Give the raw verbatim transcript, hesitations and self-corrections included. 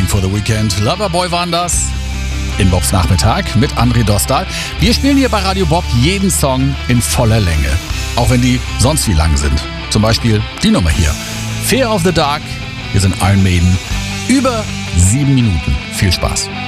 for the Weekend. Loverboy waren das. In Bobs Nachmittag mit André Dostal. Wir spielen hier bei Radio Bob jeden Song in voller Länge. Auch wenn die sonst wie lang sind. Zum Beispiel die Nummer hier. Fear of the Dark. Wir sind Iron Maiden. Über sieben Minuten. Viel Spaß.